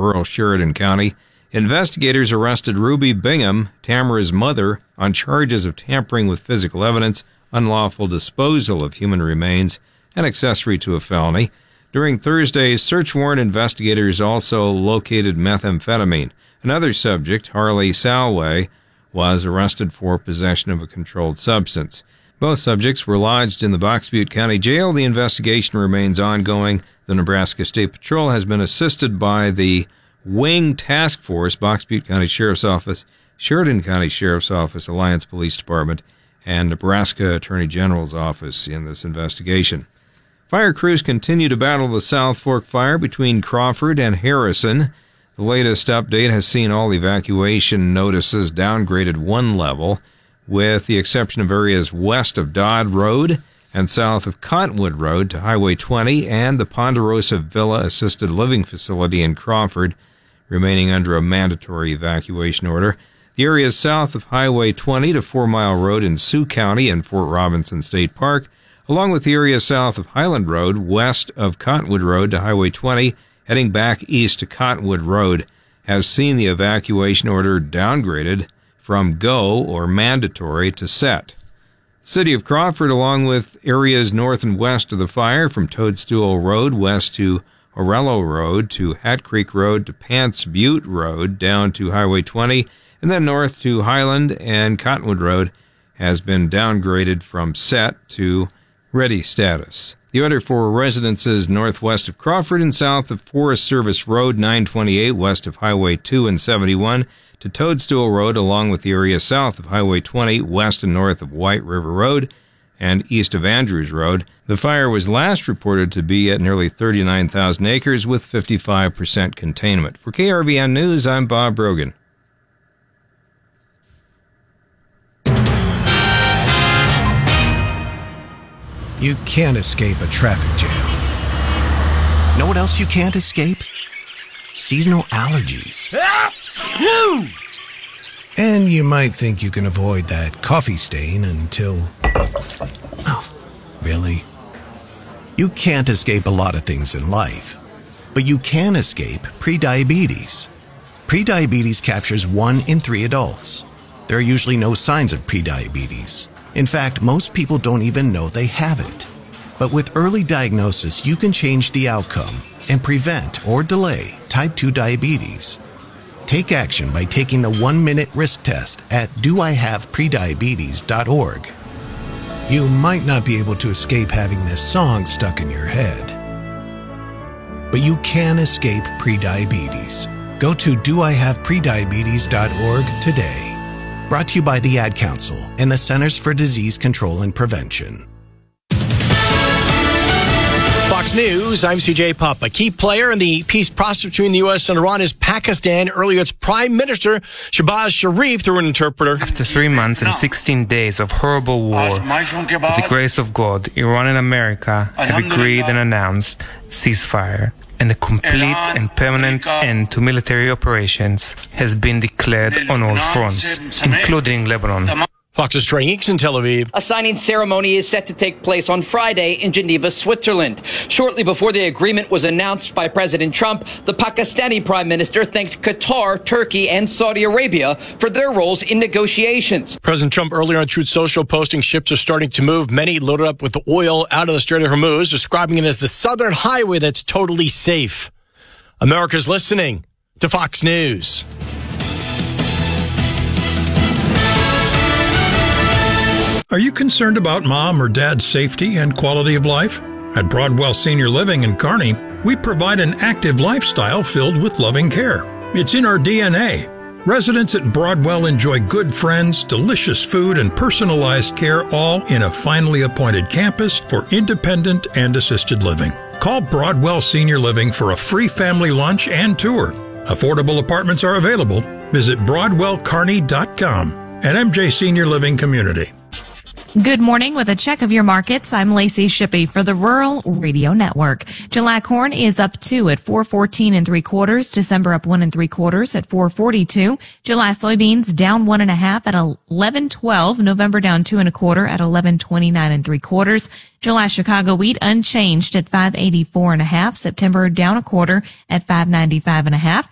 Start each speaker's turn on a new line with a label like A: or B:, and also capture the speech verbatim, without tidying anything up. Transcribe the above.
A: rural Sheridan County. Investigators arrested Ruby Bingham, Tamara's mother, on charges of tampering with physical evidence, unlawful disposal of human remains, and accessory to a felony. During Thursday's search warrant, investigators also located methamphetamine. Another subject, Harley Salway, was arrested for possession of a controlled substance. Both subjects were lodged in the Box Butte County Jail. The investigation remains ongoing. The Nebraska State Patrol has been assisted by the Wing Task Force, Box Butte County Sheriff's Office, Sheridan County Sheriff's Office, Alliance Police Department, and Nebraska Attorney General's Office in this investigation. Fire crews continue to battle the South Fork fire between Crawford and Harrison. The latest update has seen all evacuation notices downgraded one level, with the exception of areas west of Dodd Road and south of Cottonwood Road to Highway twenty and the Ponderosa Villa Assisted Living Facility in Crawford, remaining under a mandatory evacuation order. The areas south of Highway twenty to Four Mile Road in Sioux County and Fort Robinson State Park, along with the area south of Highland Road, west of Cottonwood Road to Highway twenty, heading back east to Cottonwood Road, has seen the evacuation order downgraded from go or mandatory to set. The city of Crawford, along with areas north and west of the fire, from Toadstool Road west to Orello Road to Hat Creek Road to Pants Butte Road down to Highway twenty, and then north to Highland and Cottonwood Road, has been downgraded from set to ready status. The order for residences northwest of Crawford and south of Forest Service Road nine twenty-eight, west of Highway two and seventy-one, to Toadstool Road, along with the area south of Highway twenty, west and north of White River Road, and east of Andrews Road. The fire was last reported to be at nearly thirty-nine thousand acres with fifty-five percent containment. For K R V N News, I'm Bob Brogan.
B: You can't escape a traffic jam. Know what else you can't escape? Seasonal allergies. And you might think you can avoid that coffee stain until... Oh, really? You can't escape a lot of things in life, but you can escape prediabetes. Prediabetes captures one in three adults. There are usually no signs of prediabetes. In fact, most people don't even know they have it. But with early diagnosis, you can change the outcome and prevent or delay type two diabetes. Take action by taking the one-minute risk test at do I have prediabetes dot org. You might not be able to escape having this song stuck in your head, but you can escape prediabetes. Go to do I have prediabetes dot org today. Brought to you by the Ad Council and the Centers for Disease Control and Prevention.
C: Fox News, I'm C J Papa. Key player in the peace process between the U S and Iran is Pakistan. Earlier, its Prime Minister, Shehbaz Sharif, through an interpreter.
D: After three months and sixteen days of horrible war, with the grace of God, Iran and America have agreed and announced ceasefire, and a complete and permanent end to military operations has been declared on all fronts, including Lebanon.
C: Fox's Trey Eakes in Tel Aviv.
E: A signing ceremony is set to take place on Friday in Geneva, Switzerland. Shortly before the agreement was announced by President Trump, the Pakistani Prime Minister thanked Qatar, Turkey, and Saudi Arabia for their roles in negotiations.
C: President Trump earlier on Truth Social posting ships are starting to move, many loaded up with oil out of the Strait of Hormuz, describing it as the southern highway that's totally safe. America's listening to Fox News.
F: Are you concerned about mom or dad's safety and quality of life? At Broadwell Senior Living in Kearney, we provide an active lifestyle filled with loving care. It's in our D N A. Residents at Broadwell enjoy good friends, delicious food, and personalized care, all in a finely appointed campus for independent and assisted living. Call Broadwell Senior Living for a free family lunch and tour. Affordable apartments are available. Visit broadwell kearney dot com. At M J Senior Living Community.
G: Good morning. With a check of your markets, I'm Lacey Shippey for the Rural Radio Network. July corn is up two at four fourteen and three quarters. December up one and three quarters at four forty-two. July soybeans down one and a half at eleven twelve. November down two and a quarter at eleven twenty-nine and three quarters. July Chicago wheat unchanged at five eighty-four and a half. September down a quarter at five ninety-five and a half.